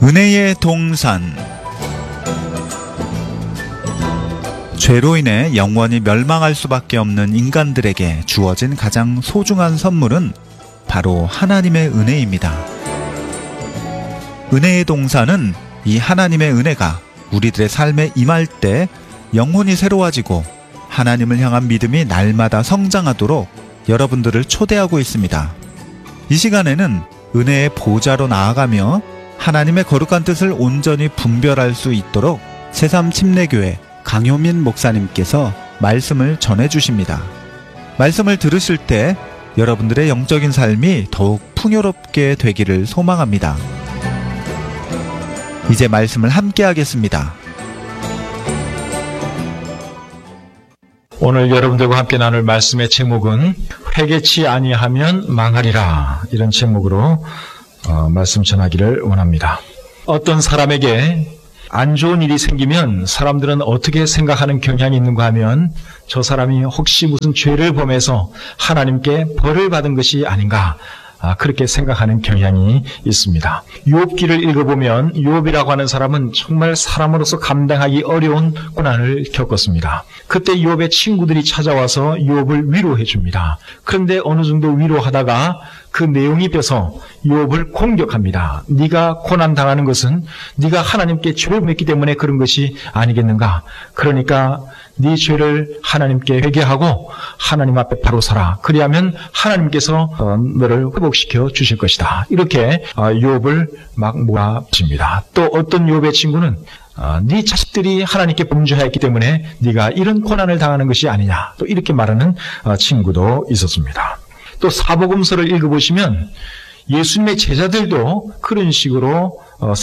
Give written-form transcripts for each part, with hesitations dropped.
은혜의 동산. 죄로 인해 영원히 멸망할 수밖에 없는 인간들에게 주어진 가장 소중한 선물은 바로 하나님의 은혜입니다. 은혜의 동산은 이 하나님의 은혜가 우리들의 삶에 임할 때 영혼이 새로워지고 하나님을 향한 믿음이 날마다 성장하도록 여러분들을 초대하고 있습니다. 이 시간에는 은혜의 보좌로 나아가며 하나님의 거룩한 뜻을 온전히 분별할 수 있도록 새삼침례교회 강효민 목사님께서 말씀을 전해주십니다. 말씀을 들으실 때 여러분들의 영적인 삶이 더욱 풍요롭게 되기를 소망합니다. 이제 말씀을 함께 하겠습니다. 오늘 여러분들과 함께 나눌 말씀의 제목은 회개치 아니하면 망하리라, 이런 제목으로 말씀 전하기를 원합니다. 어떤 사람에게 안 좋은 일이 생기면 사람들은 어떻게 생각하는 경향이 있는가 하면 저 사람이 혹시 무슨 죄를 범해서 하나님께 벌을 받은 것이 아닌가, 그렇게 생각하는 경향이 있습니다. 욥기를 읽어보면 욥이라고 하는 사람은 정말 사람으로서 감당하기 어려운 고난을 겪었습니다. 그때 욥의 친구들이 찾아와서 욥을 위로해 줍니다. 그런데 어느 정도 위로하다가 그 내용이 뼈서 욥을 공격합니다. 네가 고난당하는 것은 네가 하나님께 죄를 맺기 때문에 그런 것이 아니겠는가? 그러니까 네 죄를 하나님께 회개하고 하나님 앞에 바로 서라. 그리하면 하나님께서 너를 회복시켜 주실 것이다. 이렇게 욥을 막 몰아붙입니다. 또 어떤 욥의 친구는 네 자식들이 하나님께 범죄하였기 때문에 네가 이런 고난을 당하는 것이 아니냐, 또 이렇게 말하는 친구도 있었습니다. 또 사복음서를 읽어보시면 예수님의 제자들도 그런 식으로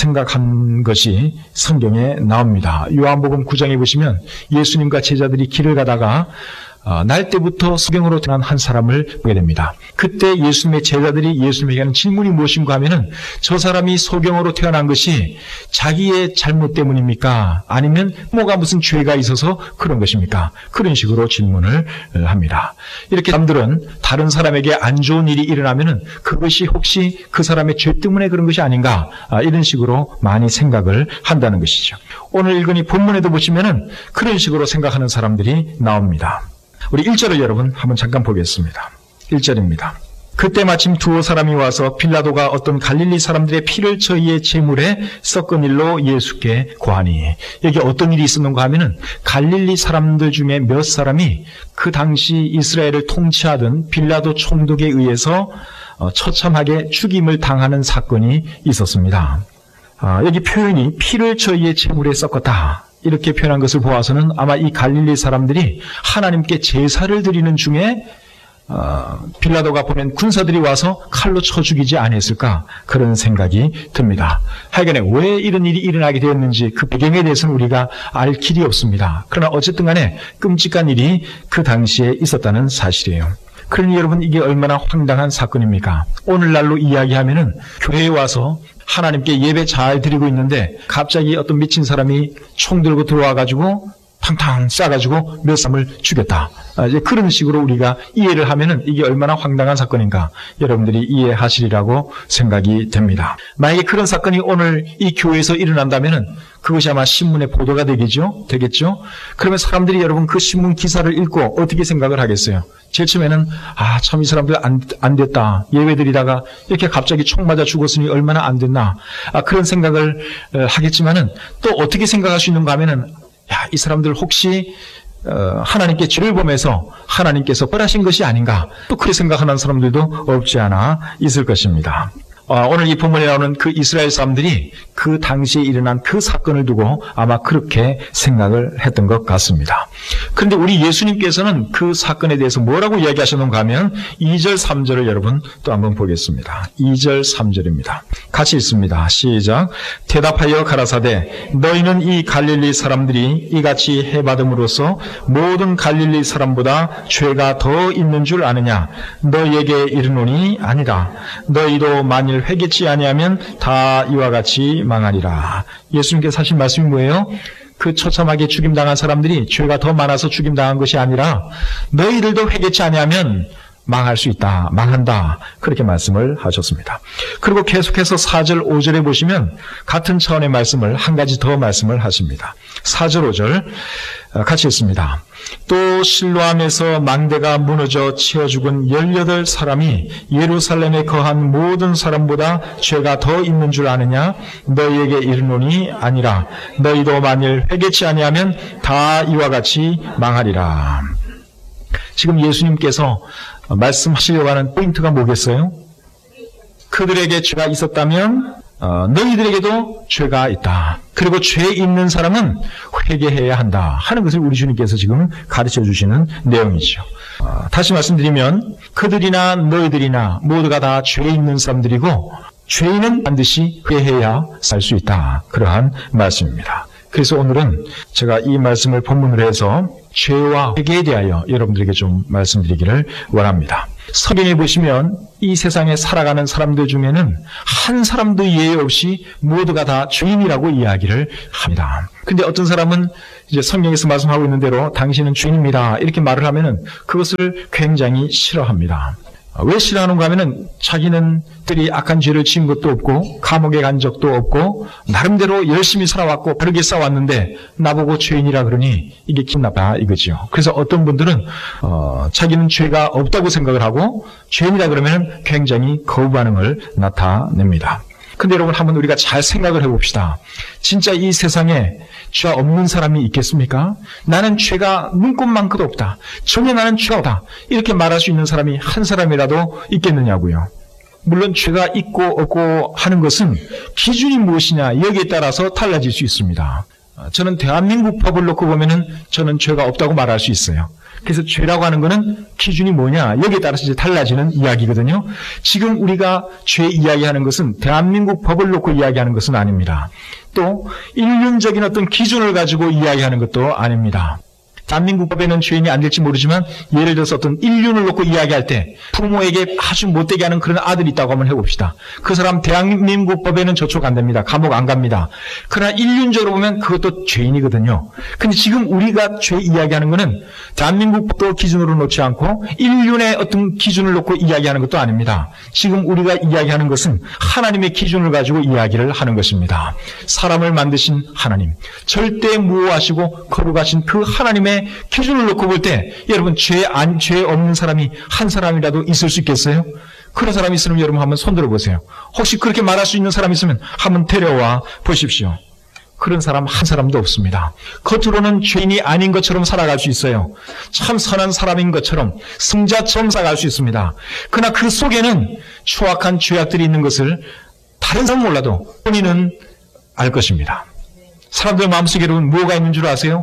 생각한 것이 성경에 나옵니다. 요한복음 9장에 보시면 예수님과 제자들이 길을 가다가 날 때부터 소경으로 태어난 한 사람을 보게 됩니다. 그때 예수님의 제자들이 예수님에게 하는 질문이 무엇인가 하면은 저 사람이 소경으로 태어난 것이 자기의 잘못 때문입니까? 아니면 뭐가 무슨 죄가 있어서 그런 것입니까? 그런 식으로 질문을 합니다. 이렇게 사람들은 다른 사람에게 안 좋은 일이 일어나면은 그것이 혹시 그 사람의 죄 때문에 그런 것이 아닌가, 이런 식으로 많이 생각을 한다는 것이죠. 오늘 읽은 이 본문에도 보시면은 그런 식으로 생각하는 사람들이 나옵니다. 우리 1절을 여러분 한번 잠깐 보겠습니다. 1절입니다. 그때 마침 두어 사람이 와서 빌라도가 어떤 갈릴리 사람들의 피를 저희의 제물에 섞은 일로 예수께 고하니, 여기 어떤 일이 있었는가 하면은 갈릴리 사람들 중에 몇 사람이 그 당시 이스라엘을 통치하던 빌라도 총독에 의해서 처참하게 죽임을 당하는 사건이 있었습니다. 여기 표현이 피를 저희의 제물에 섞었다, 이렇게 표현한 것을 보아서는 아마 이 갈릴리 사람들이 하나님께 제사를 드리는 중에 빌라도가 보낸 군사들이 와서 칼로 쳐 죽이지 않았을까, 그런 생각이 듭니다. 하여간에 왜 이런 일이 일어나게 되었는지 그 배경에 대해서는 우리가 알 길이 없습니다. 그러나 어쨌든 간에 끔찍한 일이 그 당시에 있었다는 사실이에요. 그러니 여러분, 이게 얼마나 황당한 사건입니까? 오늘날로 이야기하면은 교회에 와서 하나님께 예배 잘 드리고 있는데 갑자기 어떤 미친 사람이 총 들고 들어와가지고 탕탕 쏴가지고 몇 사람을 죽였다. 이제 그런 식으로 우리가 이해를 하면은 이게 얼마나 황당한 사건인가 여러분들이 이해하시리라고 생각이 됩니다. 만약에 그런 사건이 오늘 이 교회에서 일어난다면은 그것이 아마 신문에 보도가 되겠죠? 그러면 사람들이 여러분 그 신문 기사를 읽고 어떻게 생각을 하겠어요? 제일 처음에는 참 이 사람들 안 됐다. 예배 드리다가 이렇게 갑자기 총 맞아 죽었으니 얼마나 안 됐나. 그런 생각을 하겠지만은 또 어떻게 생각할 수 있는가 하면은 이 사람들 혹시 하나님께 죄를 범해서 하나님께서 벌하신 것이 아닌가, 또 그렇게 생각하는 사람들도 없지 않아 있을 것입니다. 오늘 이 본문에 나오는 그 이스라엘 사람들이 그 당시에 일어난 그 사건을 두고 아마 그렇게 생각을 했던 것 같습니다. 그런데 우리 예수님께서는 그 사건에 대해서 뭐라고 이야기하셨는가 하면 2절, 3절을 여러분 또 한번 보겠습니다. 2절, 3절입니다. 같이 읽습니다. 시작. 대답하여 가라사대 너희는 이 갈릴리 사람들이 이같이 해받음으로써 모든 갈릴리 사람보다 죄가 더 있는 줄 아느냐? 너희에게 이르노니 아니다. 너희도 만일 회개치 아니하면 다 이와 같이 망하리라. 예수님께서 하신 말씀이 뭐예요? 그 처참하게 죽임당한 사람들이 죄가 더 많아서 죽임당한 것이 아니라 너희들도 회개치 아니하면 망할 수 있다, 망한다, 그렇게 말씀을 하셨습니다. 그리고 계속해서 4절, 5절에 보시면 같은 차원의 말씀을 한 가지 더 말씀을 하십니다. 4절, 5절 같이 읽습니다. 또 실로암에서 망대가 무너져 치어 죽은 18사람이 예루살렘에 거한 모든 사람보다 죄가 더 있는 줄 아느냐? 너희에게 이르노니 아니라. 너희도 만일 회개치 아니하면 다 이와 같이 망하리라. 지금 예수님께서 말씀하시려고 하는 포인트가 뭐겠어요? 그들에게 죄가 있었다면 너희들에게도 죄가 있다. 그리고 죄 있는 사람은 회개해야 한다 하는 것을 우리 주님께서 지금 가르쳐 주시는 내용이죠. 다시 말씀드리면 그들이나 너희들이나 모두가 다 죄 있는 사람들이고 죄인은 반드시 회개해야 살 수 있다. 그러한 말씀입니다. 그래서 오늘은 제가 이 말씀을 본문으로 해서 죄와 회개에 대하여 여러분들에게 좀 말씀드리기를 원합니다. 성경에 보시면 이 세상에 살아가는 사람들 중에는 한 사람도 예외 없이 모두가 다 죄인이라고 이야기를 합니다. 근데 어떤 사람은 이제 성경에서 말씀하고 있는 대로 당신은 죄인입니다 이렇게 말을 하면은 그것을 굉장히 싫어합니다. 왜 싫어하는가 하면은 자기는 들이 악한 죄를 지은 것도 없고 감옥에 간 적도 없고 나름대로 열심히 살아왔고 바르게 싸웠는데 나보고 죄인이라 그러니 이게 기분 나빠 이거죠. 그래서 어떤 분들은 자기는 죄가 없다고 생각을 하고 죄인이라 그러면 굉장히 거부 반응을 나타냅니다. 근데 여러분 한번 우리가 잘 생각을 해봅시다. 진짜 이 세상에 죄가 없는 사람이 있겠습니까? 나는 죄가 눈꼽만큼도 없다. 전혀 나는 죄가 없다. 이렇게 말할 수 있는 사람이 한 사람이라도 있겠느냐고요. 물론 죄가 있고 없고 하는 것은 기준이 무엇이냐 여기에 따라서 달라질 수 있습니다. 저는 대한민국 법을 놓고 보면은 저는 죄가 없다고 말할 수 있어요. 그래서 죄라고 하는 것은 기준이 뭐냐 여기에 따라서 이제 달라지는 이야기거든요. 지금 우리가 죄 이야기하는 것은 대한민국 법을 놓고 이야기하는 것은 아닙니다. 또 인륜적인 어떤 기준을 가지고 이야기하는 것도 아닙니다. 대한민국 법에는 죄인이 안 될지 모르지만 예를 들어서 어떤 인륜을 놓고 이야기할 때 부모에게 아주 못되게 하는 그런 아들이 있다고 한번 해봅시다. 그 사람 대한민국 법에는 저촉 안 됩니다. 감옥 안 갑니다. 그러나 인륜적으로 보면 그것도 죄인이거든요. 근데 지금 우리가 죄 이야기하는 것은 대한민국 법도 기준으로 놓지 않고 인륜의 어떤 기준을 놓고 이야기하는 것도 아닙니다. 지금 우리가 이야기하는 것은 하나님의 기준을 가지고 이야기를 하는 것입니다. 사람을 만드신 하나님, 절대 무호하시고 거룩하신 그 하나님의 기준을 놓고 볼 때 여러분 죄 없는 사람이 한 사람이라도 있을 수 있겠어요? 그런 사람이 있으면 여러분 한번 손들어 보세요. 혹시 그렇게 말할 수 있는 사람이 있으면 한번 데려와 보십시오. 그런 사람 한 사람도 없습니다. 겉으로는 죄인이 아닌 것처럼 살아갈 수 있어요. 참 선한 사람인 것처럼 승자처럼 살아갈 수 있습니다. 그러나 그 속에는 추악한 죄악들이 있는 것을 다른 사람은 몰라도 본인은 알 것입니다. 사람들 마음속에 여러분 뭐가 있는 줄 아세요?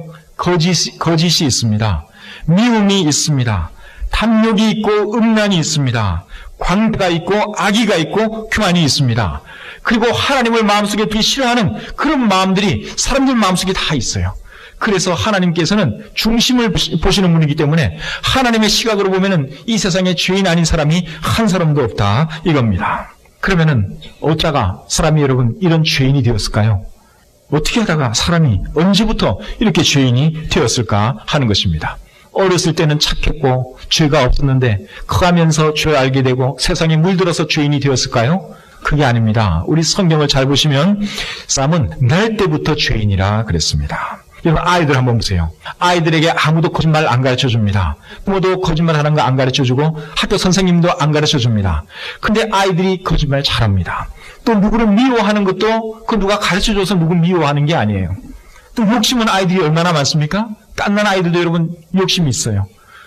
거짓이 있습니다. 미움이 있습니다. 탐욕이 있고 음란이 있습니다. 광대가 있고 악의가 있고 교만이 있습니다. 그리고 하나님을 마음속에 두기 싫어하는 그런 마음들이 사람들 마음속에 다 있어요. 그래서 하나님께서는 중심을 보시는 분이기 때문에 하나님의 시각으로 보면은 이 세상에 죄인 아닌 사람이 한 사람도 없다 이겁니다. 그러면은 어쩌다가 사람이 여러분 이런 죄인이 되었을까요? 어떻게 하다가 사람이 언제부터 이렇게 죄인이 되었을까 하는 것입니다. 어렸을 때는 착했고 죄가 없었는데 커가면서 죄를 알게 되고 세상에 물들어서 죄인이 되었을까요? 그게 아닙니다. 우리 성경을 잘 보시면 사람은 날 때부터 죄인이라 그랬습니다. 여러분 아이들 한번 보세요. 아이들에게 아무도 거짓말 안 가르쳐줍니다. 부모도 거짓말하는 거 안 가르쳐주고 학교 선생님도 안 가르쳐줍니다. 근데 아이들이 거짓말 잘합니다. 또 누구를 미워하는 것도 그 누가 가르쳐줘서 누구 미워하는 게 아니에요. 또 욕심은 아이들이 얼마나 많습니까? 갓난 아이들도 여러분 욕심이 있어요.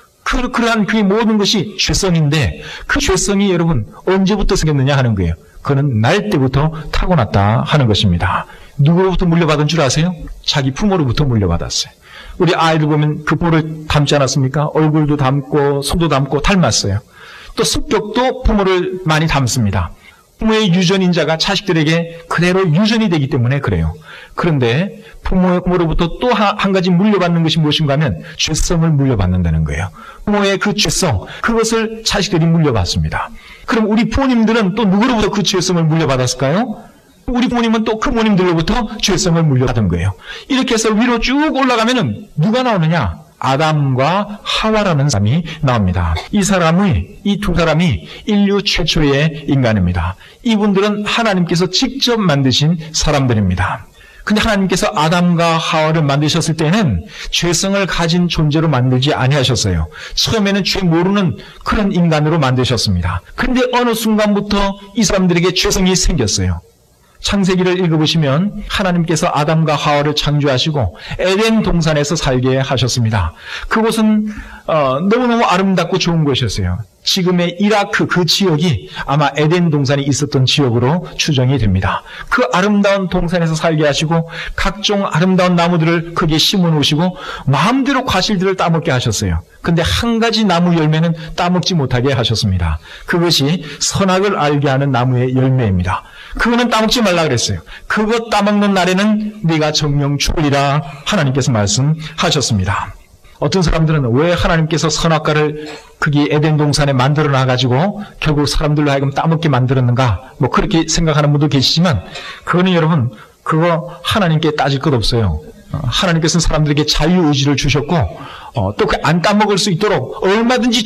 그러한 그 모든 것이 죄성인데 그 죄성이 여러분 언제부터 생겼느냐 하는 거예요. 그는 날 때부터 타고났다 하는 것입니다. 누구로부터 물려받은 줄 아세요? 자기 부모로부터 물려받았어요. 우리 아이들 보면 그 부모를 닮지 않았습니까? 얼굴도 닮고 손도 닮고 닮았어요. 또 성격도 부모를 많이 닮습니다. 부모의 유전인자가 자식들에게 그대로 유전이 되기 때문에 그래요. 그런데 부모로부터 또 한 가지 물려받는 것이 무엇인가 하면 죄성을 물려받는다는 거예요. 부모의 그 죄성, 그것을 자식들이 물려받습니다. 그럼 우리 부모님들은 또 누구로부터 그 죄성을 물려받았을까요? 우리 부모님은 또 그 부모님들로부터 죄성을 물려받은 거예요. 이렇게 해서 위로 쭉 올라가면은 누가 나오느냐? 아담과 하와라는 사람이 나옵니다. 이 두 사람이 인류 최초의 인간입니다. 이분들은 하나님께서 직접 만드신 사람들입니다. 근데 하나님께서 아담과 하와를 만드셨을 때는 죄성을 가진 존재로 만들지 아니하셨어요. 처음에는 죄 모르는 그런 인간으로 만드셨습니다. 근데 어느 순간부터 이 사람들에게 죄성이 생겼어요. 창세기를 읽어보시면 하나님께서 아담과 하와를 창조하시고 에덴 동산에서 살게 하셨습니다. 그곳은 너무너무 아름답고 좋은 곳이었어요. 지금의 이라크 그 지역이 아마 에덴 동산이 있었던 지역으로 추정이 됩니다. 그 아름다운 동산에서 살게 하시고 각종 아름다운 나무들을 거기에 심어 놓으시고 마음대로 과실들을 따먹게 하셨어요. 근데 한 가지 나무 열매는 따먹지 못하게 하셨습니다. 그것이 선악을 알게 하는 나무의 열매입니다. 그거는 따먹지 말라 그랬어요. 그것 따먹는 날에는 네가 정령 죽으리라 하나님께서 말씀하셨습니다. 어떤 사람들은 왜 하나님께서 선악과를 거기 에덴 동산에 만들어 놔가지고 결국 사람들로 하여금 따먹게 만들었는가 그렇게 생각하는 분도 계시지만 그거는 여러분 그거 하나님께 따질 것 없어요. 하나님께서는 사람들에게 자유의지를 주셨고 또 그 안 따먹을 수 있도록 얼마든지